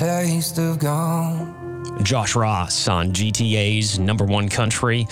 taste of gone. Josh Ross on GTA's number one country,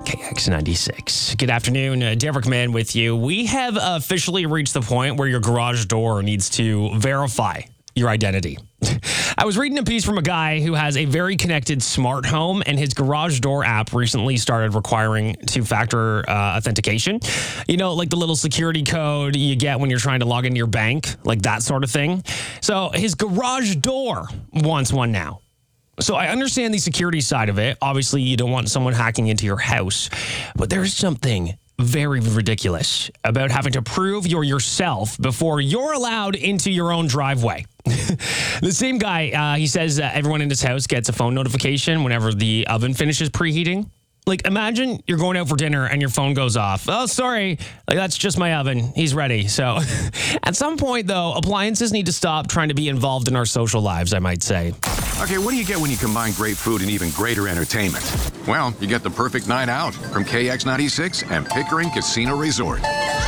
KX96. Good afternoon, Derek Mann with you. We have officially reached the point where your garage door needs to verify your identity. I was reading a piece from a guy who has a very connected smart home, and his garage door app recently started requiring two-factor authentication. You know, like the little security code you get when you're trying to log into your bank, like that sort of thing. So his garage door wants one now. So I understand the security side of it. Obviously, you don't want someone hacking into your house, but there's something very ridiculous about having to prove you're yourself before you're allowed into your own driveway. The same guy, he says everyone in his house gets a phone notification whenever the oven finishes preheating. Like, imagine you're going out for dinner and your phone goes off. Oh, sorry. Like, that's just my oven. He's ready. So at some point, though, appliances need to stop trying to be involved in our social lives, I might say. Okay, what do you get when you combine great food and even greater entertainment? Well, you get the perfect night out from KX96 and Pickering Casino Resort.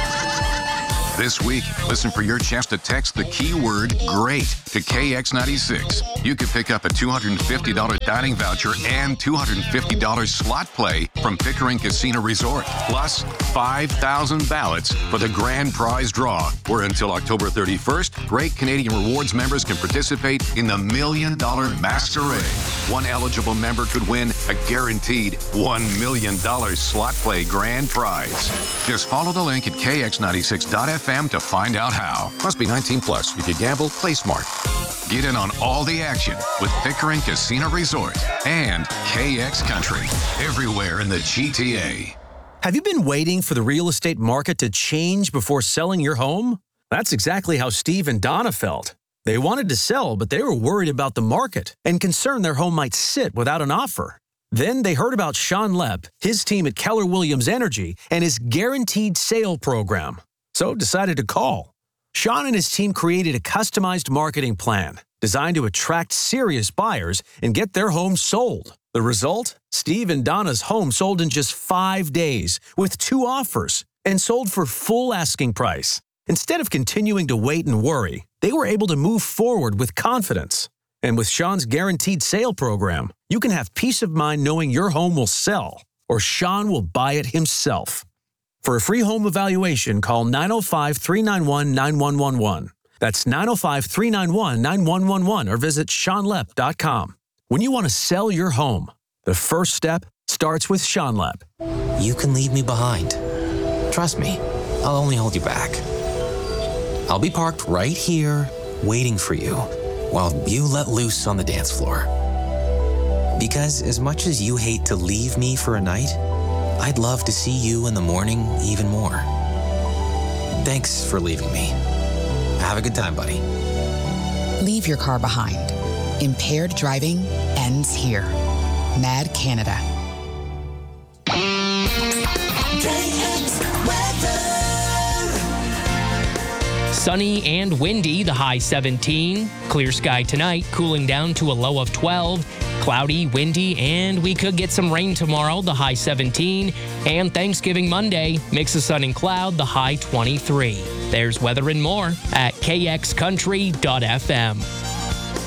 This week, listen for your chance to text the keyword GREAT to KX96. You could pick up a $250 dining voucher and $250 slot play from Pickering Casino Resort, plus 5,000 ballots for the grand prize draw, where until October 31st, Great Canadian Rewards members can participate in the $1 Million Masquerade. One eligible member could win a guaranteed $1 million slot play grand prize. Just follow the link at kx96.fm to find out how. Must be 19 plus. If you gamble, play smart. Get in on all the action with Pickering Casino Resort and KX Country, everywhere in the GTA. Have you been waiting for the real estate market to change before selling your home? That's exactly how Steve and Donna felt. They wanted to sell, but they were worried about the market and concerned their home might sit without an offer. Then they heard about Sean Lepp, his team at Keller Williams Energy, and his guaranteed sale program. So decided to call. Sean and his team created a customized marketing plan designed to attract serious buyers and get their home sold. The result? Steve and Donna's home sold in just 5 days with 2 offers and sold for full asking price. Instead of continuing to wait and worry, they were able to move forward with confidence. And with Sean's guaranteed sale program, you can have peace of mind knowing your home will sell or Sean will buy it himself. For a free home evaluation, call 905-391-9111. That's 905-391-9111 or visit SeanLepp.com. When you want to sell your home, the first step starts with Sean Lepp. You can leave me behind. Trust me, I'll only hold you back. I'll be parked right here, waiting for you, while you let loose on the dance floor. Because as much as you hate to leave me for a night, I'd love to see you in the morning even more. Thanks for leaving me. Have a good time, buddy. Leave your car behind. Impaired driving ends here. Mad Canada. Sunny and windy, the high 17. Clear sky tonight, cooling down to a low of 12. Cloudy, windy, and we could get some rain tomorrow, the high 17. And Thanksgiving Monday, mix of sun and cloud, the high 23. There's weather and more at kxcountry.fm.